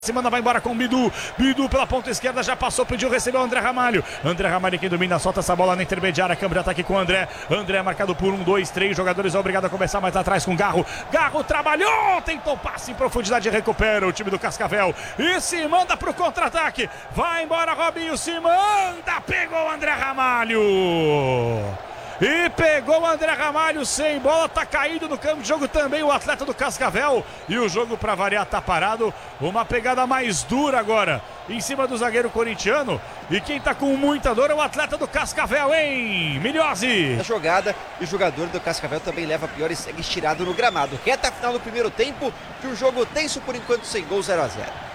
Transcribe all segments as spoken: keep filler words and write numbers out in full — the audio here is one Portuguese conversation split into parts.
Semana vai embora com o Bidu. Bidu pela ponta esquerda, já passou, pediu, recebeu o André Ramalho. André Ramalho quem domina, solta essa bola na intermediária. Câmbio de ataque com o André. André marcado por um, dois, três jogadores. É obrigado a começar mais atrás com o Garro. Garro trabalhou, tentou passe em profundidade, recupera o time do Cascavel. E se manda pro contra-ataque. Vai embora, Robinho, se manda. Pegou o André Ramalho. E pegou o André Ramalho sem bola, tá caído no campo de jogo também o atleta do Cascavel. E o jogo para variar tá parado. Uma pegada mais dura agora em cima do zagueiro corintiano. E quem tá com muita dor é o atleta do Cascavel, hein? Milhose. A jogada e o jogador do Cascavel também leva a pior e segue estirado no gramado. Reta final do primeiro tempo, que o jogo tenso por enquanto sem gol, zero a zero.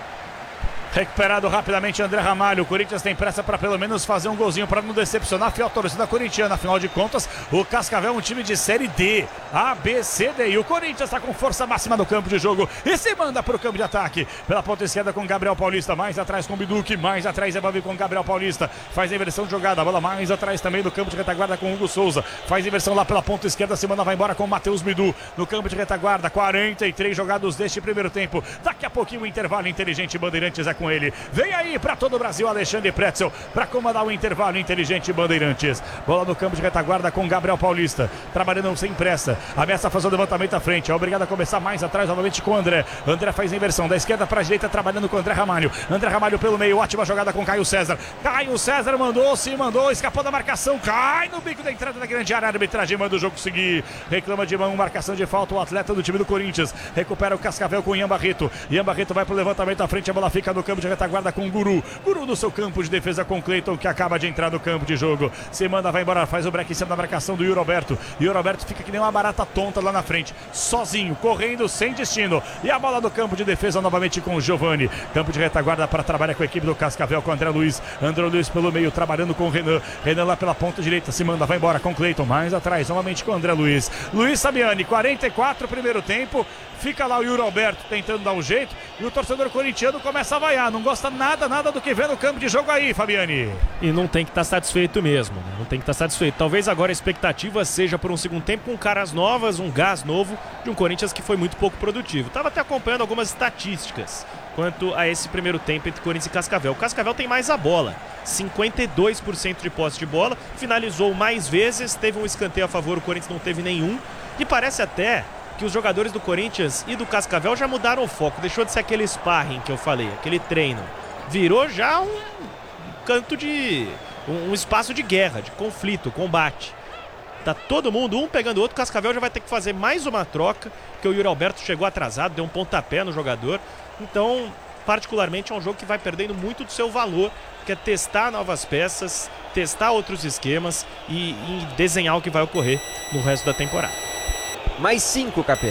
Recuperado rapidamente André Ramalho. O Corinthians tem pressa para pelo menos fazer um golzinho para não decepcionar a fiel torcida corintiana. Afinal de contas, o Cascavel é um time de série D, A, B, C, D. E o Corinthians está com força máxima no campo de jogo e se manda para o campo de ataque. Pela ponta esquerda com Gabriel Paulista. Mais atrás com o Biduque. Mais atrás é Bavi com Gabriel Paulista. Faz a inversão de jogada. A bola mais atrás também do campo de retaguarda com o Hugo Souza. Faz a inversão lá pela ponta esquerda. Se manda, vai embora com o Matheus Bidu. No campo de retaguarda. quarenta e três jogados deste primeiro tempo. Daqui a pouquinho o intervalo inteligente. Bandeirantes é com ele. Vem aí para todo o Brasil, Alexandre Pretzel, para comandar o intervalo inteligente Bandeirantes. Bola no campo de retaguarda com Gabriel Paulista, trabalhando sem pressa. Ameaça a fazer o levantamento à frente. É obrigado a começar mais atrás novamente com o André. André faz a inversão da esquerda para a direita, trabalhando com o André Ramalho. André Ramalho pelo meio, ótima jogada com Caio César. Caio César mandou, se mandou, escapou da marcação. Cai no bico da entrada da grande área. A arbitragem manda o jogo seguir. Reclama de mão, marcação de falta. O atleta do time do Corinthians recupera o Cascavel com o Ian Barreto. Ian Barreto vai para o levantamento à frente. A bola fica no campo de retaguarda. Guarda com o Guru, Guru do seu campo de defesa com Cleiton, que acaba de entrar no campo de jogo. Se manda, vai embora, faz o break em cima da marcação do Yuri Alberto. Yuri Alberto fica que nem uma barata tonta lá na frente, sozinho, correndo, sem destino. E a bola do campo de defesa novamente com o Giovani. Campo de retaguarda para trabalhar com a equipe do Cascavel, com o André Luiz. André Luiz pelo meio, trabalhando com o Renan. Renan lá pela ponta direita, se manda, vai embora com Cleiton. Mais atrás, novamente com o André Luiz. Luiz Sabiani, quarenta e quatro primeiro tempo. Fica lá o Yuri Alberto tentando dar um jeito. E o torcedor corintiano começa a vaiar. Não gosta nada, nada do que vê no campo de jogo aí, Fabiani. E não tem que estar satisfeito mesmo, né? Não tem que estar satisfeito. Talvez agora a expectativa seja por um segundo tempo com caras novas, um gás novo de um Corinthians que foi muito pouco produtivo. Estava até acompanhando algumas estatísticas quanto a esse primeiro tempo entre Corinthians e Cascavel. O Cascavel tem mais a bola, cinquenta e dois por cento de posse de bola, finalizou mais vezes, teve um escanteio a favor, o Corinthians não teve nenhum. E parece até que os jogadores do Corinthians e do Cascavel já mudaram o foco. Deixou de ser aquele sparring que eu falei, aquele treino. Virou já um canto de... um espaço de guerra, de conflito, combate. Tá todo mundo, um pegando o outro. O Cascavel já vai ter que fazer mais uma troca, porque o Yuri Alberto chegou atrasado, deu um pontapé no jogador. Então, particularmente, é um jogo que vai perdendo muito do seu valor, que é testar novas peças, testar outros esquemas e, e desenhar o que vai ocorrer no resto da temporada. Mais cinco, Capé.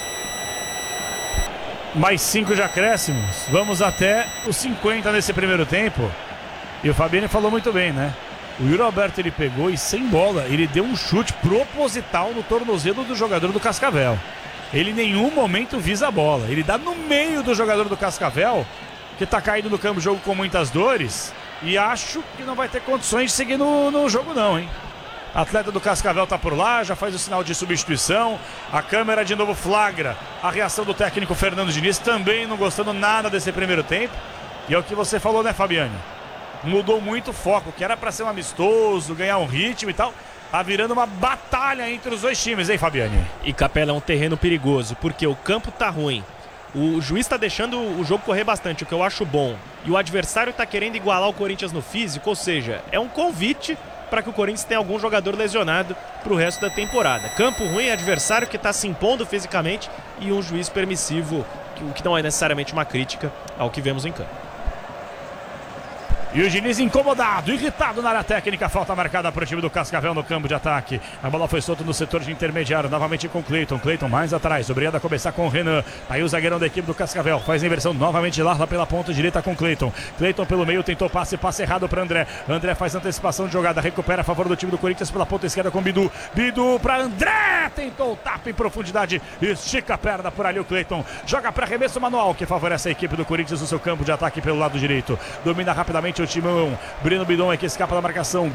Mais cinco de acréscimos. Vamos até os cinquenta nesse primeiro tempo. E o Fabiano falou muito bem, né? O Yuri Alberto, ele pegou e sem bola, ele deu um chute proposital no tornozelo do jogador do Cascavel. Ele em nenhum momento visa a bola. Ele dá no meio do jogador do Cascavel, que tá caído no campo de jogo com muitas dores. E acho que não vai ter condições de seguir no, no jogo não, hein? Atleta do Cascavel tá por lá, já faz o sinal de substituição. A câmera de novo flagra a reação do técnico Fernando Diniz, também não gostando nada desse primeiro tempo. E é o que você falou, né, Fabiane? Mudou muito o foco, que era para ser um amistoso, ganhar um ritmo e tal. Tá virando uma batalha entre os dois times, hein, Fabiane? E Capela, é um terreno perigoso, porque o campo tá ruim. O juiz tá deixando o jogo correr bastante, o que eu acho bom. E o adversário tá querendo igualar o Corinthians no físico, ou seja, é um convite para que o Corinthians tenha algum jogador lesionado para o resto da temporada. Campo ruim, adversário que está se impondo fisicamente e um juiz permissivo, o que não é necessariamente uma crítica ao que vemos em campo. E o Diniz incomodado, irritado na área técnica. Falta marcada para o time do Cascavel no campo de ataque. A bola foi solta no setor de intermediário. Novamente com Cleiton. Cleiton mais atrás. Obrigado a começar com o Renan. Aí o zagueirão da equipe do Cascavel faz a inversão novamente lá, lá pela ponta direita com Cleiton. Cleiton pelo meio tentou passe, passe errado para André. André faz antecipação de jogada. Recupera a favor do time do Corinthians pela ponta esquerda com Bidu. Bidu para André. Tentou o tapa em profundidade. Estica a perna por ali o Cleiton. Joga para arremesso manual que favorece a equipe do Corinthians no seu campo de ataque pelo lado direito. Domina rapidamente o timão. Breno Bidon é que escapa da marcação.